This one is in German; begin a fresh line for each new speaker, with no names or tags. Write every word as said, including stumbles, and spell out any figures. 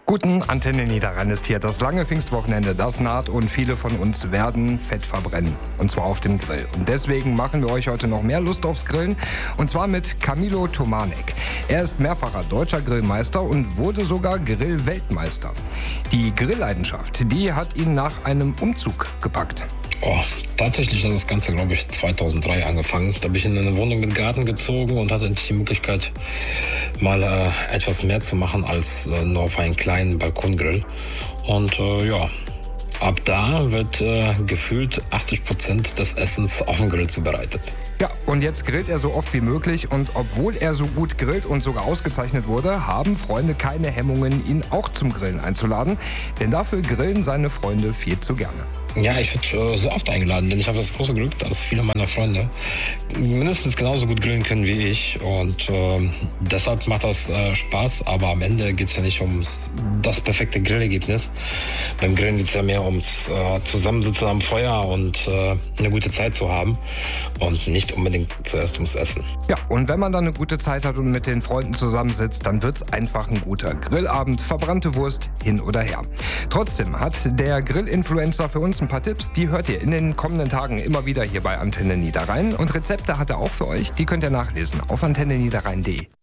Guten, Antenne Niederrhein ist hier. Das lange Pfingstwochenende, das naht und viele von uns werden Fett verbrennen. Und zwar auf dem Grill. Und deswegen machen wir euch heute noch mehr Lust aufs Grillen. Und zwar mit Camilo Tomanek. Er ist mehrfacher deutscher Grillmeister und wurde sogar Grill-Weltmeister. Die Grillleidenschaft, die hat ihn nach einem Umzug gepackt.
Oh, tatsächlich hat das Ganze, glaube ich, zweitausenddrei angefangen. Da bin ich in eine Wohnung mit Garten gezogen und hatte endlich die Möglichkeit, mal äh, etwas mehr zu machen als äh, nur auf einen kleinen Balkongrill. Und äh, ja, ab da wird äh, gefühlt achtzig Prozent des Essens auf dem Grill zubereitet.
Ja, und jetzt grillt er so oft wie möglich und obwohl er so gut grillt und sogar ausgezeichnet wurde, haben Freunde keine Hemmungen, ihn auch zum Grillen einzuladen, denn dafür grillen seine Freunde viel zu gerne.
Ja, ich werde äh, sehr oft eingeladen, denn ich habe das große Glück, dass viele meiner Freunde mindestens genauso gut grillen können wie ich und äh, deshalb macht das äh, Spaß, aber am Ende geht es ja nicht um das perfekte Grillergebnis. Beim Grillen geht es ja mehr ums äh, Zusammensitzen am Feuer und äh, eine gute Zeit zu haben und nicht unbedingt zuerst ums Essen.
Ja, und wenn man dann eine gute Zeit hat und mit den Freunden zusammensitzt, dann wird's einfach ein guter Grillabend, verbrannte Wurst hin oder her. Trotzdem hat der Grill-Influencer für uns ein paar Tipps, die hört ihr in den kommenden Tagen immer wieder hier bei Antenne Niederrhein. Und Rezepte hat er auch für euch, die könnt ihr nachlesen auf antenne niederrhein punkt de.